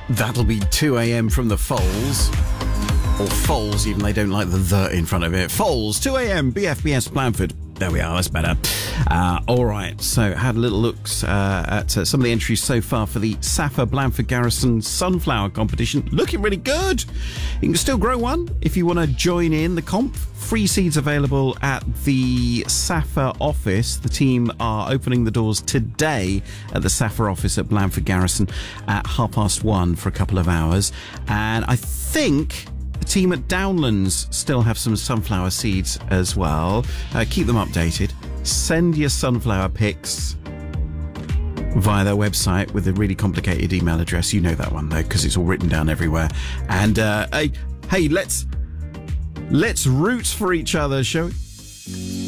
That'll be 2 a.m. from the Foals. Or Foals, even they don't like the in front of it. Foals, 2 a.m, BFBS Blandford. There we are, that's better. All right, so had a little looks at some of the entries so far for the SAFA Blandford Garrison Sunflower Competition. Looking really good. You can still grow one if you want to join in the comp. Free seeds available at the SAFA office. The team are opening the doors today at the SAFA office at Blandford Garrison at 1:30 for a couple of hours. And I think the team at Downlands still have some sunflower seeds as well. Keep them updated. Send your sunflower pics via their website with a really complicated email address. You know that one though, because it's all written down everywhere. And hey, let's root for each other, shall we?